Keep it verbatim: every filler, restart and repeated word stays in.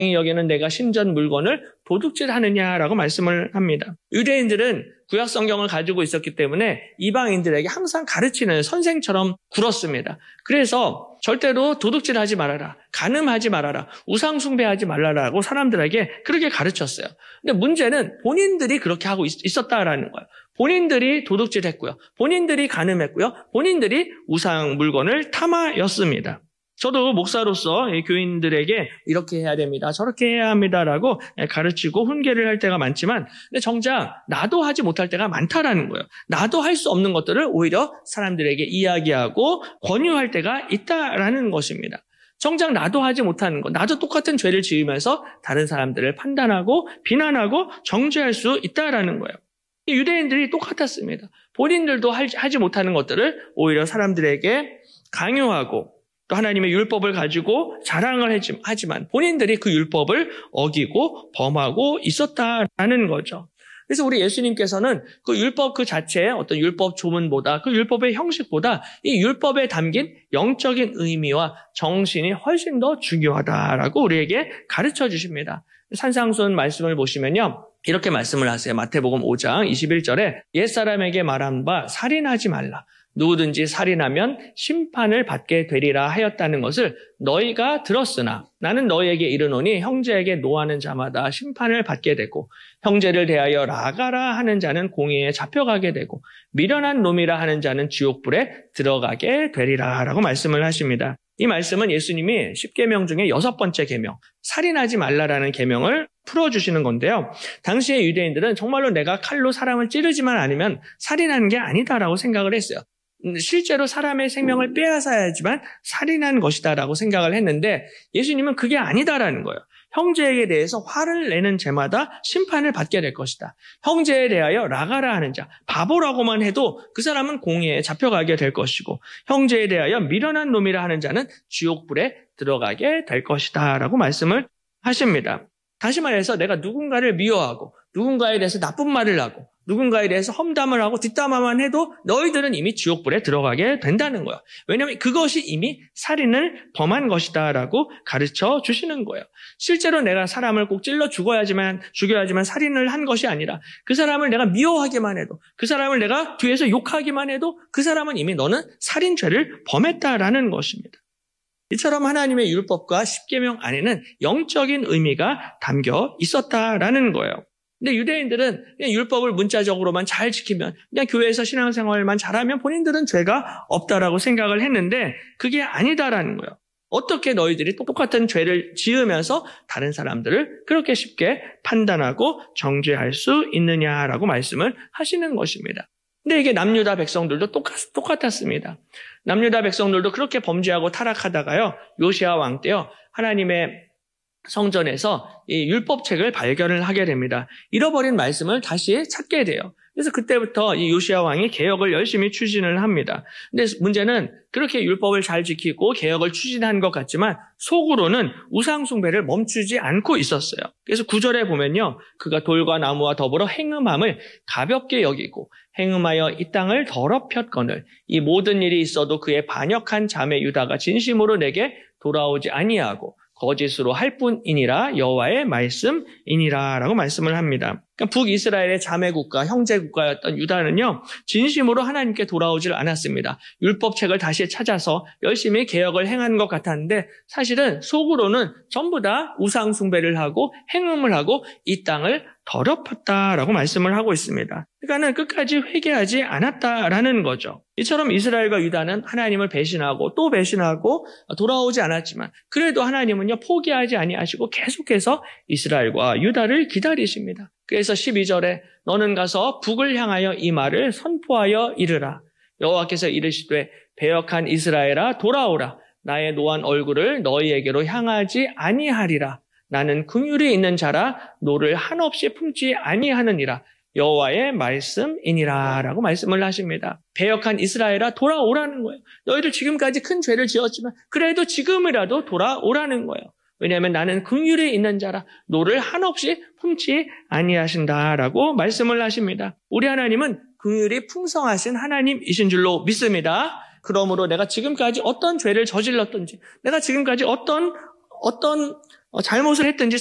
여기는 내가 신전 물건을 도둑질하느냐라고 말씀을 합니다. 유대인들은 구약 성경을 가지고 있었기 때문에 이방인들에게 항상 가르치는 선생처럼 굴었습니다. 그래서 절대로 도둑질하지 말아라, 간음하지 말아라, 우상 숭배하지 말라라고 사람들에게 그렇게 가르쳤어요. 근데 문제는 본인들이 그렇게 하고 있었다라는 거예요. 본인들이 도둑질했고요, 본인들이 간음했고요, 본인들이 우상 물건을 탐하였습니다. 저도 목사로서 교인들에게 이렇게 해야 됩니다, 저렇게 해야 합니다라고 가르치고 훈계를 할 때가 많지만, 근데 정작 나도 하지 못할 때가 많다라는 거예요. 나도 할 수 없는 것들을 오히려 사람들에게 이야기하고 권유할 때가 있다라는 것입니다. 정작 나도 하지 못하는 것, 나도 똑같은 죄를 지으면서 다른 사람들을 판단하고 비난하고 정죄할 수 있다라는 거예요. 유대인들이 똑같았습니다. 본인들도 하지 못하는 것들을 오히려 사람들에게 강요하고 또 하나님의 율법을 가지고 자랑을 하지만 본인들이 그 율법을 어기고 범하고 있었다라는 거죠. 그래서 우리 예수님께서는 그 율법 그 자체의 어떤 율법 조문보다, 그 율법의 형식보다 이 율법에 담긴 영적인 의미와 정신이 훨씬 더 중요하다라고 우리에게 가르쳐 주십니다. 산상수훈 말씀을 보시면요, 이렇게 말씀을 하세요. 마태복음 오 장 이십일 절에 옛사람에게 말한 바 살인하지 말라, 누구든지 살인하면 심판을 받게 되리라 하였다는 것을 너희가 들었으나 나는 너희에게 이르노니 형제에게 노하는 자마다 심판을 받게 되고 형제를 대하여 라가라 하는 자는 공의에 잡혀가게 되고 미련한 놈이라 하는 자는 지옥불에 들어가게 되리라 라고 말씀을 하십니다. 이 말씀은 예수님이 십계명 중에 여섯 번째 계명, 살인하지 말라라는 계명을 풀어주시는 건데요. 당시의 유대인들은 정말로 내가 칼로 사람을 찌르지만 않으면 살인하는 게 아니다라고 생각을 했어요. 실제로 사람의 생명을 빼앗아야지만 살인한 것이다라고 생각을 했는데 예수님은 그게 아니다라는 거예요. 형제에게 대해서 화를 내는 죄마다 심판을 받게 될 것이다. 형제에 대하여 라가라 하는 자, 바보라고만 해도 그 사람은 공의에 잡혀가게 될 것이고 형제에 대하여 미련한 놈이라 하는 자는 지옥불에 들어가게 될 것이다 라고 말씀을 하십니다. 다시 말해서 내가 누군가를 미워하고 누군가에 대해서 나쁜 말을 하고 누군가에 대해서 험담을 하고 뒷담화만 해도 너희들은 이미 지옥불에 들어가게 된다는 거예요. 왜냐하면 그것이 이미 살인을 범한 것이다라고 가르쳐 주시는 거예요. 실제로 내가 사람을 꼭 찔러 죽어야지만 죽여야지만 살인을 한 것이 아니라 그 사람을 내가 미워하기만 해도, 그 사람을 내가 뒤에서 욕하기만 해도 그 사람은 이미 너는 살인죄를 범했다라는 것입니다. 이처럼 하나님의 율법과 십계명 안에는 영적인 의미가 담겨 있었다라는 거예요. 근데 유대인들은 그냥 율법을 문자적으로만 잘 지키면, 그냥 교회에서 신앙생활만 잘하면 본인들은 죄가 없다라고 생각을 했는데 그게 아니다라는 거예요. 어떻게 너희들이 똑같은 죄를 지으면서 다른 사람들을 그렇게 쉽게 판단하고 정죄할 수 있느냐라고 말씀을 하시는 것입니다. 근데 이게 남유다 백성들도 똑같, 똑같았습니다. 남유다 백성들도 그렇게 범죄하고 타락하다가요, 요시야 왕 때요, 하나님의 성전에서 이 율법책을 발견을 하게 됩니다. 잃어버린 말씀을 다시 찾게 돼요. 그래서 그때부터 이 요시야 왕이 개혁을 열심히 추진을 합니다. 근데 문제는 그렇게 율법을 잘 지키고 개혁을 추진한 것 같지만 속으로는 우상 숭배를 멈추지 않고 있었어요. 그래서 구 절에 보면요, 그가 돌과 나무와 더불어 행음함을 가볍게 여기고 행음하여 이 땅을 더럽혔거늘 이 모든 일이 있어도 그의 반역한 자매 유다가 진심으로 내게 돌아오지 아니하고 거짓으로 할 뿐이니라 여호와의 말씀이니라 라고 말씀을 합니다. 그러니까 북이스라엘의 자매국가, 형제국가였던 유다는요, 진심으로 하나님께 돌아오질 않았습니다. 율법책을 다시 찾아서 열심히 개혁을 행한 것 같았는데 사실은 속으로는 전부 다 우상 숭배를 하고 행음을 하고 이 땅을 더럽혔다라고 말씀을 하고 있습니다. 그러니까는 끝까지 회개하지 않았다라는 거죠. 이처럼 이스라엘과 유다는 하나님을 배신하고 또 배신하고 돌아오지 않았지만 그래도 하나님은요, 포기하지 아니하시고 계속해서 이스라엘과 유다를 기다리십니다. 그래서 십이 절에 너는 가서 북을 향하여 이 말을 선포하여 이르라. 여호와께서 이르시되 배역한 이스라엘아 돌아오라. 나의 노한 얼굴을 너희에게로 향하지 아니하리라. 나는 긍휼이 있는 자라 노를 한없이 품지 아니하느니라. 여호와의 말씀이니라 라고 말씀을 하십니다. 배역한 이스라엘아 돌아오라는 거예요. 너희들 지금까지 큰 죄를 지었지만 그래도 지금이라도 돌아오라는 거예요. 왜냐하면 나는 긍휼이 있는 자라 노를 한없이 품지 아니하신다라고 말씀을 하십니다. 우리 하나님은 긍휼이 풍성하신 하나님이신 줄로 믿습니다. 그러므로 내가 지금까지 어떤 죄를 저질렀든지, 내가 지금까지 어떤 어떤 잘못을 했든지